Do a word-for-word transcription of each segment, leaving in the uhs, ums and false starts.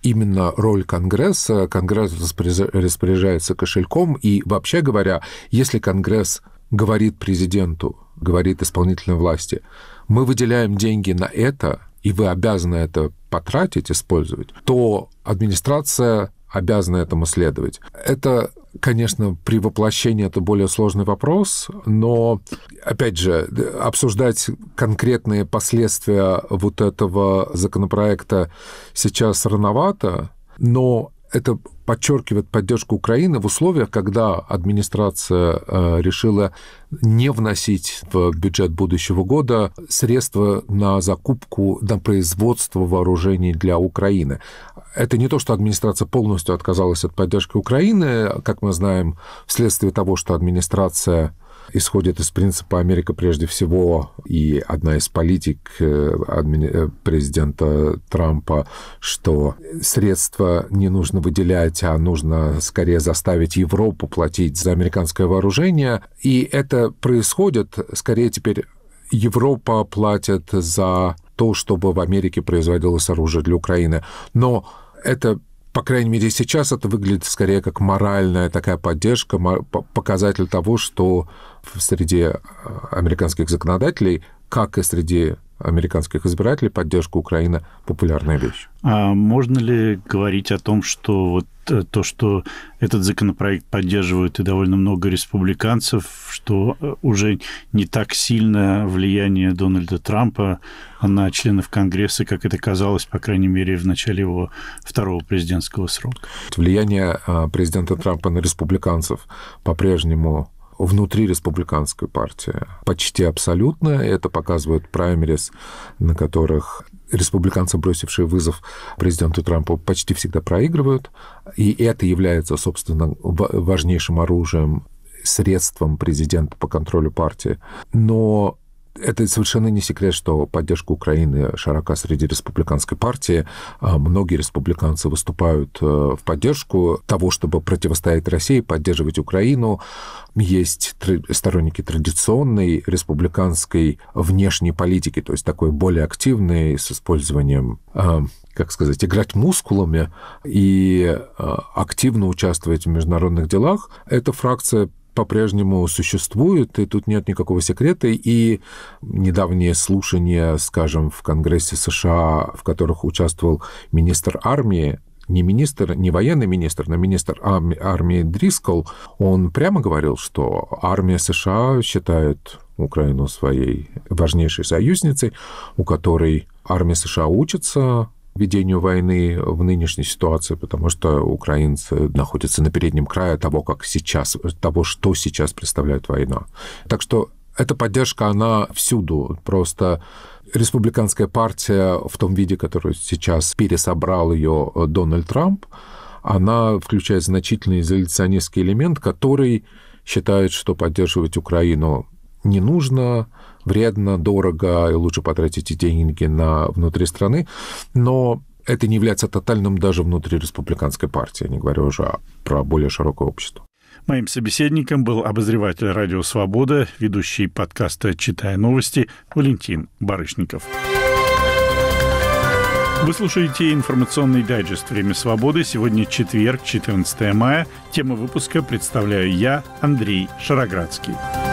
именно роль Конгресса. Конгресс распоряжается кошельком, и, вообще говоря, если Конгресс говорит президенту, говорит исполнительной власти, мы выделяем деньги на это, и вы обязаны это потратить, использовать, то администрация обязана этому следовать. Это, конечно, при воплощении это более сложный вопрос, но, опять же, обсуждать конкретные последствия вот этого законопроекта сейчас рановато, но это подчеркивает поддержку Украины в условиях, когда администрация решила не вносить в бюджет будущего года средства на закупку, на производство вооружений для Украины. Это не то, что администрация полностью отказалась от поддержки Украины, как мы знаем, вследствие того, что администрация исходит из принципа «Америка прежде всего», и одна из политик президента Трампа, что средства не нужно выделять, а нужно скорее заставить Европу платить за американское вооружение. И это происходит, скорее теперь Европа платит за то, чтобы в Америке производилось оружие для Украины. Но это, по крайней мере, сейчас это выглядит скорее как моральная такая поддержка, показатель того, что среди американских законодателей, как и среди американских избирателей, поддержка Украины – популярная вещь. А можно ли говорить о том, что вот то, что этот законопроект поддерживают и довольно много республиканцев, что уже не так сильно влияние Дональда Трампа на членов Конгресса, как это казалось, по крайней мере, в начале его второго президентского срока? Влияние президента Трампа на республиканцев по-прежнему внутри республиканской партии почти абсолютно. Это показывают праймерис, на которых республиканцы, бросившие вызов президенту Трампу, почти всегда проигрывают. И это является, собственно, важнейшим оружием, средством президента по контролю партии. Но это совершенно не секрет, что поддержка Украины широка среди республиканской партии. Многие республиканцы выступают в поддержку того, чтобы противостоять России, поддерживать Украину. Есть сторонники традиционной республиканской внешней политики, то есть такой более активной, с использованием, как сказать, играть мускулами и активно участвовать в международных делах. Эта фракция по-прежнему существует, и тут нет никакого секрета. И недавние слушания, скажем, в Конгрессе США, в которых участвовал министр армии, не министр, не военный министр, но министр армии Дрискол, он прямо говорил, что армия США считает Украину своей важнейшей союзницей, у которой армия США учится ведению войны в нынешней ситуации, потому что украинцы находятся на переднем крае того, как сейчас, того, что сейчас представляет война. Так что эта поддержка, она всюду. Просто республиканская партия в том виде, который сейчас пересобрал ее Дональд Трамп, она включает значительный изоляционистский элемент, который считает, что поддерживать Украину не нужно, вредно, дорого, и лучше потратить эти деньги на внутри страны, но это не является тотальным даже внутри республиканской партии, не говоря уже про более широкое общество. Моим собеседником был обозреватель «Радио Свобода», ведущий подкаста «Читая новости» Валентин Барышников. Вы слушаете информационный дайджест «Время свободы». Сегодня четверг, четырнадцатое мая. Тему выпуска представляю я, Андрей Шароградский.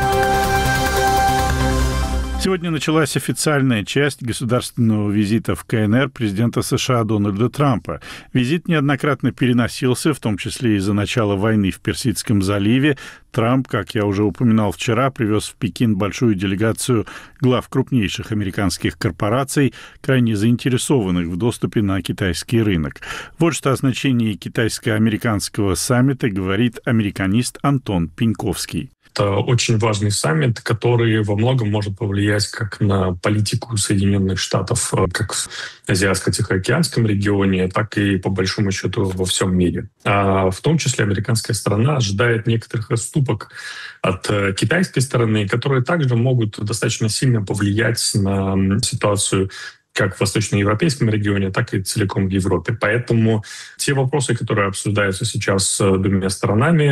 Сегодня началась официальная часть государственного визита в КНР президента США Дональда Трампа. Визит неоднократно переносился, в том числе из-за начала войны в Персидском заливе. Трамп, как я уже упоминал вчера, привез в Пекин большую делегацию глав крупнейших американских корпораций, крайне заинтересованных в доступе на китайский рынок. Вот что о значении китайско-американского саммита говорит американист Антон Пеньковский. Это очень важный саммит, который во многом может повлиять как на политику Соединенных Штатов, как в Азиатско-Тихоокеанском регионе, так и, по большому счету, во всем мире. А в том числе американская сторона ожидает некоторых отступок от китайской стороны, которые также могут достаточно сильно повлиять на ситуацию как в восточноевропейском регионе, так и целиком в Европе. Поэтому те вопросы, которые обсуждаются сейчас двумя сторонами,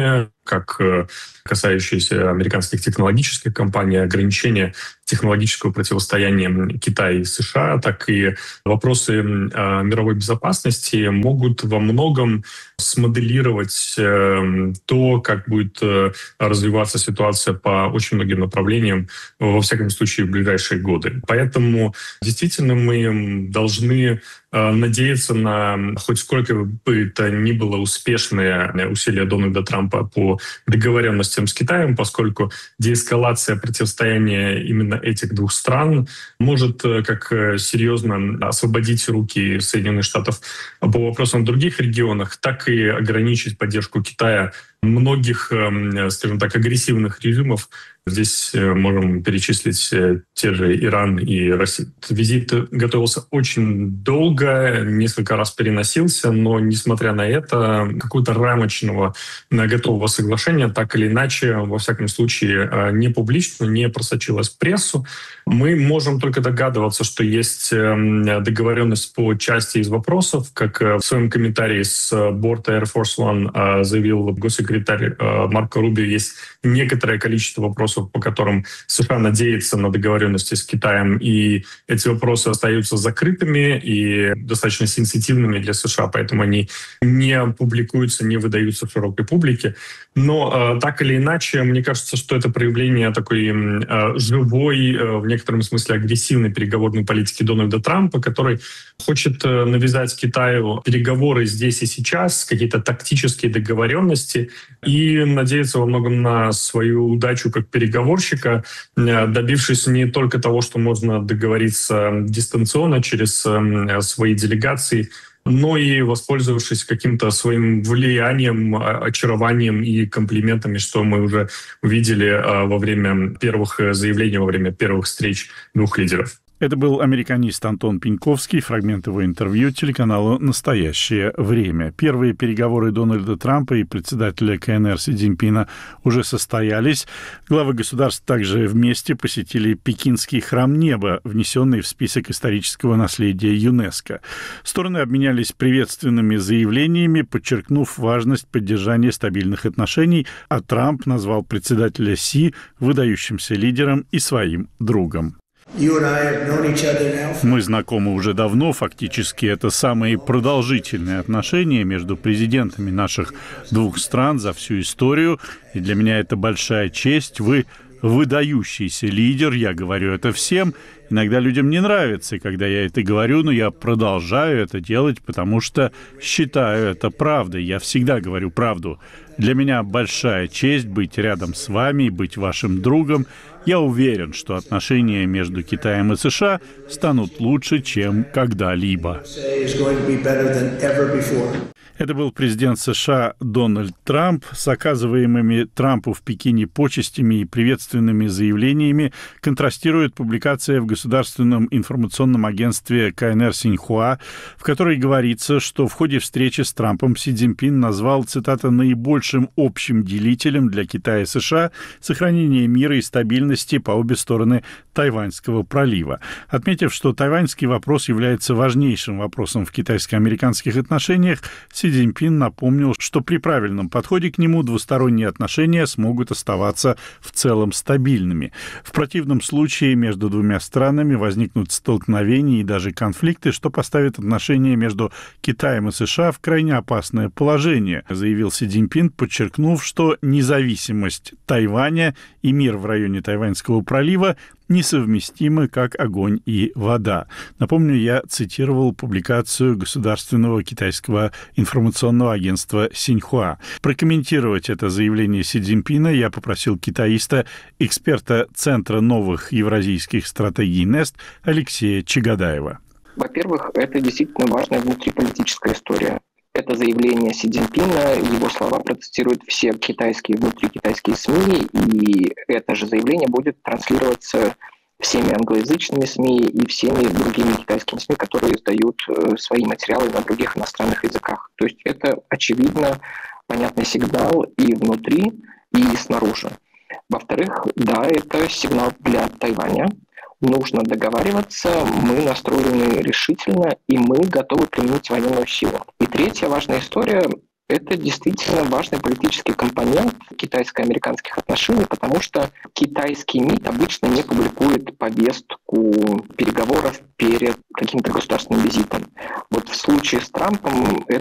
как касающиеся американских технологических компаний, ограничения технологического противостояния Китая и США, так и вопросы мировой безопасности могут во многом смоделировать то, как будет развиваться ситуация по очень многим направлениям, во всяком случае, в ближайшие годы. Поэтому действительно мы должны надеяться на хоть сколько бы это ни было успешные усилия Дональда Трампа по договоренностям с Китаем, поскольку деэскалация противостояния именно этих двух стран может как серьезно освободить руки Соединенных Штатов по вопросам в других регионах, так и ограничить поддержку Китая многих, скажем так, агрессивных режимов. Здесь можем перечислить те же Иран и Россия. Визит готовился очень долго, несколько раз переносился, но, несмотря на это, какого-то рамочного готового соглашения, так или иначе, во всяком случае, не публично, не просочилось в прессу. Мы можем только догадываться, что есть договоренность по части из вопросов, как в своем комментарии с борта Air Force One заявил госсекретарь Марко Рубио, есть некоторое количество вопросов, по которым США надеется на договоренности с Китаем, и эти вопросы остаются закрытыми и достаточно сенситивными для США, поэтому они не публикуются, не выдаются широкой публике. Но так или иначе, мне кажется, что это проявление такой живой, в некотором смысле агрессивной переговорной политики Дональда Трампа, который хочет навязать Китаю переговоры здесь и сейчас, какие-то тактические договоренности, и надеется во многом на свою удачу как переговорщика, добившись не только того, что можно договориться дистанционно через свои делегации, но и воспользовавшись каким-то своим влиянием, очарованием и комплиментами, что мы уже увидели во время первых заявлений, во время первых встреч двух лидеров. Это был американист Антон Пеньковский, фрагмент его интервью телеканалу «Настоящее время». Первые переговоры Дональда Трампа и председателя КНР Си Цзиньпина уже состоялись. Главы государств также вместе посетили Пекинский храм неба, внесенный в список исторического наследия ЮНЕСКО. Стороны обменялись приветственными заявлениями, подчеркнув важность поддержания стабильных отношений, а Трамп назвал председателя Си выдающимся лидером и своим другом. Мы знакомы уже давно, фактически это самые продолжительные отношения между президентами наших двух стран за всю историю, и для меня это большая честь. Вы выдающийся лидер, я говорю это всем. Иногда людям не нравится, когда я это говорю, но я продолжаю это делать, потому что считаю это правдой. Я всегда говорю правду. Для меня большая честь быть рядом с вами и быть вашим другом. Я уверен, что отношения между Китаем и США станут лучше, чем когда-либо. Это был президент США Дональд Трамп. С оказываемыми Трампу в Пекине почестями и приветственными заявлениями контрастирует публикация в Государственном информационном агентстве КНР Синьхуа, в которой говорится, что в ходе встречи с Трампом Си Цзиньпин назвал, цитата, «наибольшим общим делителем для Китая и США сохранение мира и стабильности по обе стороны Тайваньского пролива», отметив, что тайваньский вопрос является важнейшим вопросом в китайско-американских отношениях. Си Цзиньпин напомнил, что при правильном подходе к нему двусторонние отношения смогут оставаться в целом стабильными. В противном случае между двумя странами возникнут столкновения и даже конфликты, что поставит отношения между Китаем и США в крайне опасное положение, заявил Си Цзиньпин, подчеркнув, что независимость Тайваня и мир в районе Тайваньского пролива несовместимы, как огонь и вода. Напомню, я цитировал публикацию Государственного китайского информационного агентства Синьхуа. Прокомментировать это заявление Си Цзиньпина я попросил китаиста, эксперта Центра новых евразийских стратегий НЕСТ Алексея Чагадаева. Во-первых, это действительно важная внутриполитическая история. Это заявление Си Цзиньпина, его слова протестируют все китайские, внутрикитайские СМИ, и это же заявление будет транслироваться всеми англоязычными СМИ и всеми другими китайскими СМИ, которые издают свои материалы на других иностранных языках. То есть это, очевидно, понятный сигнал и внутри, и снаружи. Во-вторых, да, это сигнал для Тайваня. Нужно договариваться, мы настроены решительно, и мы готовы применить военную силу. И третья важная история Это действительно важный политический компонент китайско-американских отношений, потому что китайский МИД обычно не публикует повестку переговоров перед каким-то государственным визитом. Вот в случае с Трампом это